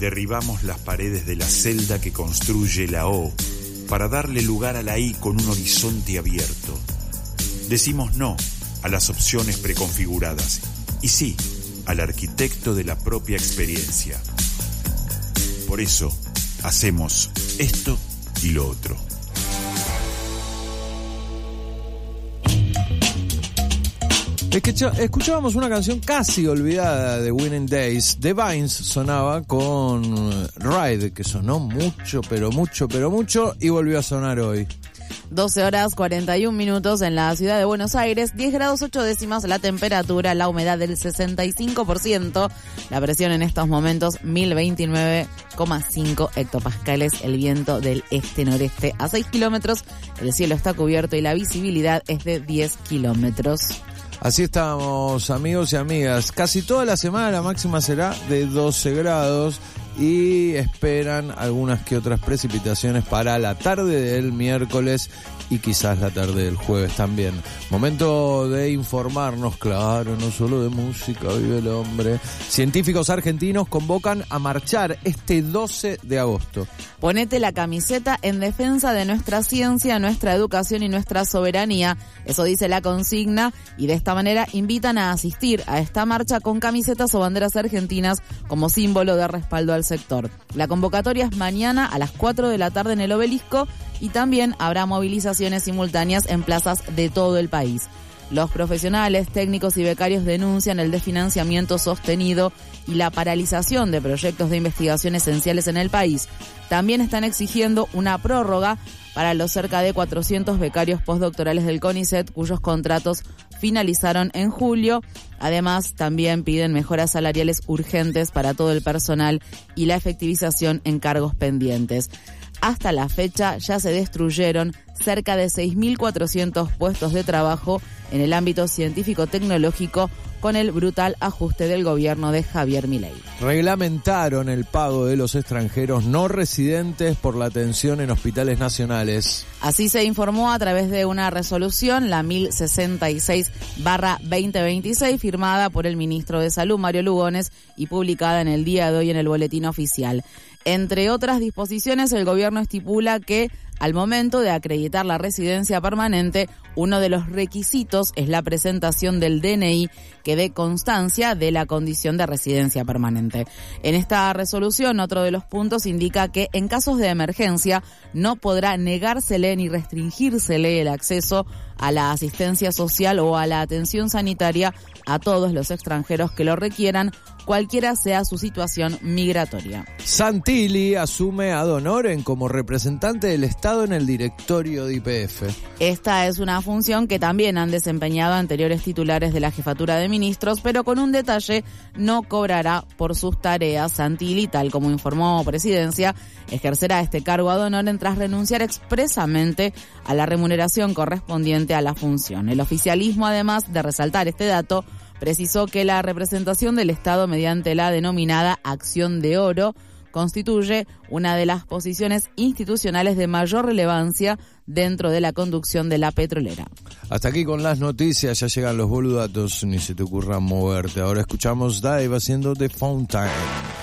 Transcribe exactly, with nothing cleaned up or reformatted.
Derribamos las paredes de la celda que construye la O para darle lugar a la I con un horizonte abierto. Decimos no a las opciones preconfiguradas y sí al arquitecto de la propia experiencia. Por eso hacemos esto y lo otro. Escuchábamos una canción casi olvidada de Winning Days. The Vines sonaba con Ride, que sonó mucho, pero mucho, pero mucho, y volvió a sonar hoy. doce horas cuarenta y un minutos en la ciudad de Buenos Aires, diez grados ocho décimas la temperatura, la humedad del sesenta y cinco por ciento, la presión en estos momentos mil veintinueve coma cinco hectopascales, el viento del este-noreste a seis kilómetros, el cielo está cubierto y la visibilidad es de diez kilómetros. Así estamos, amigos y amigas. Casi toda la semana la máxima será de doce grados y esperan algunas que otras precipitaciones para la tarde del miércoles y quizás la tarde del jueves también. Momento de informarnos, claro, no solo de música vive el hombre. Científicos argentinos convocan a marchar este doce de agosto. Ponete la camiseta en defensa de nuestra ciencia, nuestra educación y nuestra soberanía. Eso dice la consigna y de esta manera invitan a asistir a esta marcha con camisetas o banderas argentinas como símbolo de respaldo al sector. La convocatoria es mañana a las cuatro de la tarde en el Obelisco y también habrá movilizaciones simultáneas en plazas de todo el país. Los profesionales, técnicos y becarios denuncian el desfinanciamiento sostenido y la paralización de proyectos de investigación esenciales en el país. También están exigiendo una prórroga para los cerca de cuatrocientos becarios postdoctorales del CONICET, cuyos contratos finalizaron en julio. Además, también piden mejoras salariales urgentes para todo el personal y la efectivización en cargos pendientes. Hasta la fecha ya se destruyeron cerca de seis mil cuatrocientos puestos de trabajo en el ámbito científico-tecnológico con el brutal ajuste del gobierno de Javier Milei. Reglamentaron el pago de los extranjeros no residentes por la atención en hospitales nacionales. Así se informó a través de una resolución, la mil sesenta y seis barra veinte veintiséis, firmada por el ministro de Salud, Mario Lugones, y publicada en el día de hoy en el Boletín Oficial. Entre otras disposiciones, el gobierno estipula que al momento de acreditar la residencia permanente, uno de los requisitos es la presentación del D N I que dé constancia de la condición de residencia permanente. En esta resolución, otro de los puntos indica que en casos de emergencia no podrá negársele ni restringírsele el acceso a la asistencia social o a la atención sanitaria a todos los extranjeros que lo requieran, cualquiera sea su situación migratoria. Santilli asume a Donoren como representante del Estado en el directorio de Y P F. Esta es una función que también han desempeñado anteriores titulares de la jefatura de ministros, pero con un detalle: no cobrará por sus tareas. Santilli, tal como informó Presidencia, ejercerá este cargo ad honorem tras renunciar expresamente a la remuneración correspondiente a la función. El oficialismo, además de resaltar este dato, precisó que la representación del Estado mediante la denominada Acción de Oro constituye una de las posiciones institucionales de mayor relevancia dentro de la conducción de la petrolera. Hasta aquí con las noticias, ya llegan los boludatos, ni se te ocurra moverte. Ahora escuchamos Dive haciendo The Fountain.